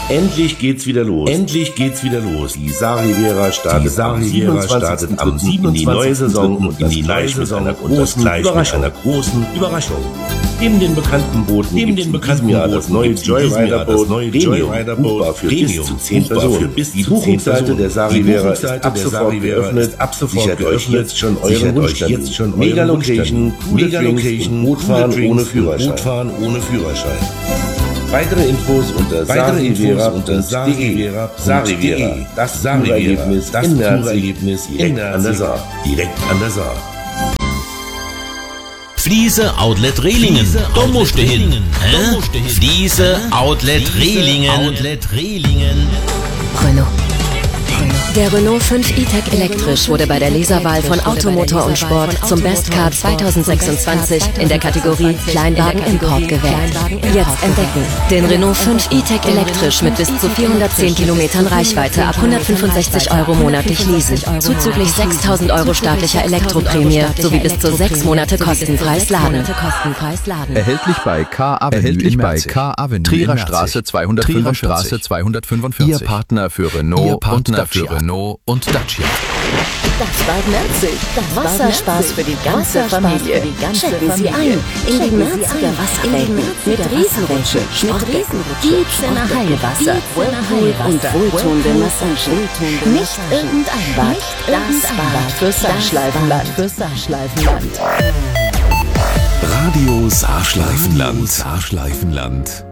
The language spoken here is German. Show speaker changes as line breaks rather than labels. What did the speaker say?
Endlich geht's wieder los. Endlich geht's wieder los. Die Saar-Riviera startet am 27. in die neue Saison und in die neue Saison einer großen Überraschung. Neben den bekannten Booten gibt es in diesem Jahr das neue Joyrider-Boot Premium, buchbar für bis zu 10 Personen. Die Buchungsseite der Saar-Riviera ist ab sofort geöffnet. Sichert euch jetzt schon euren Wunschtermin. Mega-Location, Bootfahren ohne Führerschein. Weitere Infos unter saarriviera.de. Saar-Riviera, das Tourerlebnis direkt an der Saar.
Fliese Outlet Rehlingen. Da musst du hin. Fliese Outlet Rehlingen.
Renault. Der Renault 5 E-Tech elektrisch wurde bei der Leserwahl von Automotor und Sport zum Best Car 2026 in der Kategorie Kleinwagen Import gewählt. Jetzt entdecken den Renault 5 E-Tech elektrisch mit bis zu 410 Kilometern Reichweite ab 165 € monatlich Leasing, zuzüglich 6.000 € staatlicher Elektroprämie sowie bis zu 6 Monate kostenfreies Laden.
Erhältlich bei K Avenue, Trierer Straße 245. Ihr Partner für Renault und Dacia.
Das Bad Merzig. Wasserspaß für die ganze Familie. Checken Sie ein in die Merziger Wasserwelten mit Riesenrutsche, Sportdecken, Dietzener Heilwasser, Whirlpool und wohltuende Massagen. Nicht irgendein Bad, das Bad für Saarschleifenland.
Radio Saarschleifenland.